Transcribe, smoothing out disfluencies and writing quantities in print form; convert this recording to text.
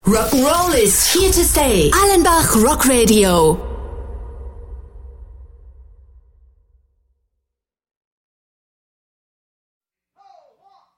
Rock'n'Roll is here to stay. Allenbach Rock Radio.